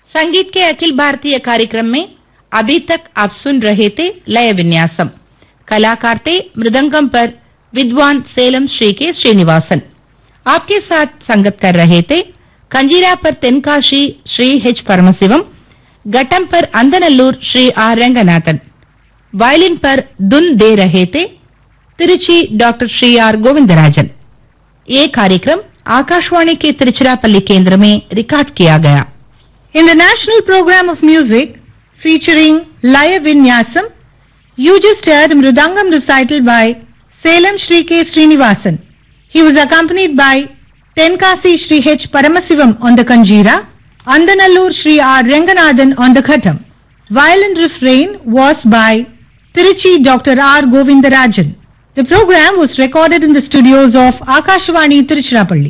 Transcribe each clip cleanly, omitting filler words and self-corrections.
संगीत के अखिल भारतीय कार्यक्रम में अभी तक आप सुन रहे थे लय विन्यासम। कलाकार थे मृदंगम पर विद्वान सेलम श्री के श्रीनिवासन। आपके साथ संगत कर रहे थे कंजीरा पर तेनकाशी श्री एच परमशिवम, घटम पर अंदनल्लूर श्री आर रंगनाथन, वायलिन पर धुन दे रहे थे तिरुचि डॉक्टर श्री आर गोविंदराजन। ये कार्यक्रम आकाशवाणी के तिरुचिरापल्ली केंद्र में रिकॉर्ड किया गया। In the national program of music featuring Laya Vinyasam, you just heard Mridangam recital by Salem Shri K. Srinivasan. He was accompanied by Tenkasi Shri H. Paramasivam on the Kanjira, Andanallur Shri R. Ranganathan on the Khatam. Violin refrain was by Tiruchi Dr. R. Govindarajan. The program was recorded in the studios of Akashvani Tiruchirappalli.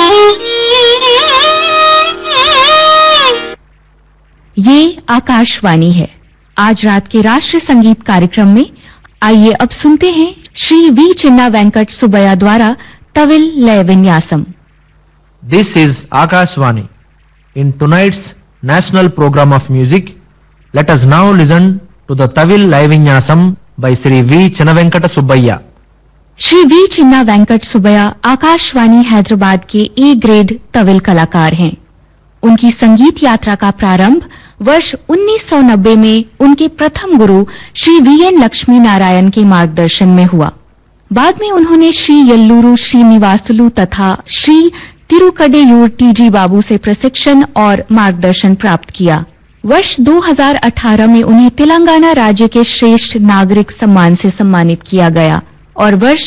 ये आकाशवाणी है। आज रात के राष्ट्रीय संगीत कार्यक्रम में आइए अब सुनते हैं श्री वी चिन्ना वेंकट सुब्बैया द्वारा तविल लय विन्यासम। This is Akashvani. In tonight's national program of music, let us now listen to the Tavil Laya Vinyasam by Sri V. Chinna Venkata Subbaiah. Shri we चिन्ना वेंकट सुब्बैया आकाशवाणी हैदराबाद के ए ग्रेड तविल कलाकार हैं। उनकी संगीत यात्रा का प्रारंभ वर्ष 1990 में उनके प्रथम गुरु श्री वीएन लक्ष्मी नारायण के मार्गदर्शन में हुआ। बाद में उन्होंने श्री यल्लूरू श्रीनिवासुलु तथा श्री तिरुकडेयूर टीजी बाबू से प्रशिक्षण और मार्गदर्शन प्राप्त किया। वर्ष 2018 में उन्हें तेलंगाना राज्य के श्रेष्ठ नागरिक सम्मान से सम्मानित किया गया और वर्ष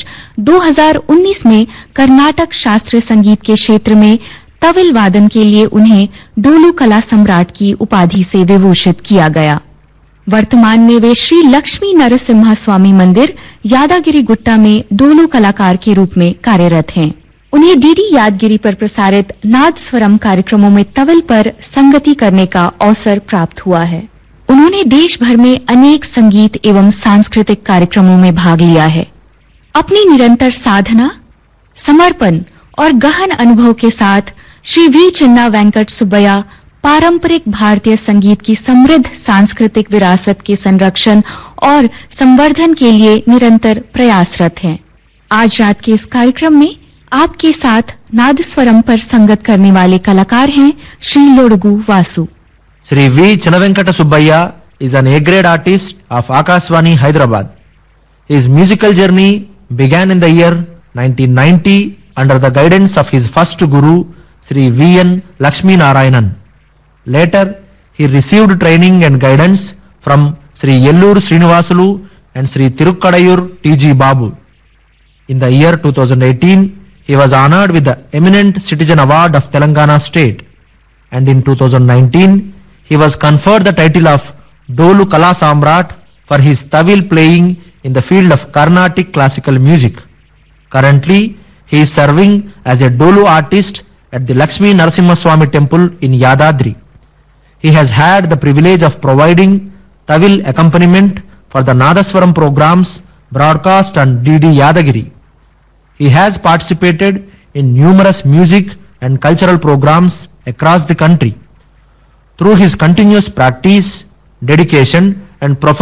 2019 में कर्नाटक शास्त्रीय संगीत के क्षेत्र में तविल वादन के लिए उन्हें डोलू कला सम्राट की उपाधि से विभूषित किया गया। वर्तमान में वे श्री लक्ष्मी नरसिम्हा स्वामी मंदिर यादागिरी गुट्टा में डोलू कलाकार के रूप में कार्यरत हैं। उन्हें डीडी यादगिरी पर प्रसारित नाद स्वरम कार्यक्रमों में तविल पर संगति करने का अवसर प्राप्त हुआ है। उन्होंने देश भर में अनेक संगीत एवं सांस्कृतिक कार्यक्रमों में भाग लिया है। अपनी निरंतर साधना, समर्पण और गहन अनुभव के साथ श्री वी चिन्ना वेंकट सुब्बैया पारंपरिक भारतीय संगीत की समृद्ध सांस्कृतिक विरासत के संरक्षण और संवर्धन के लिए निरंतर प्रयासरत हैं। आज रात के इस कार्यक्रम में आपके साथ नादस्वरम पर संगत करने वाले कलाकार हैं Shri लोडगु Vasu. Sri V. Chinna Venkata Subbaiah is an A-grade artist of Akashvani, Hyderabad. His musical journey began in the year 1990 under the guidance of his first guru, Sri V.N. Lakshmi Narayanan. Later, he received training and guidance from Sri Yellur Srinivasulu and Sri Tirukkadayur T.G. Babu. In the year 2018, he was honored with the Eminent Citizen Award of Telangana State. And in 2019, he was conferred the title of Dolu Kala Samrat for his Tavil playing in the field of Carnatic classical music. Currently, he is serving as a Dolu artist at the Lakshmi Narasimha Swami Temple in Yadadri. He has had the privilege of providing Tavil accompaniment for the Nadaswaram programs broadcast on DD Yadagiri. He has participated in numerous music and cultural programs across the country. Through his continuous practice, dedication and profound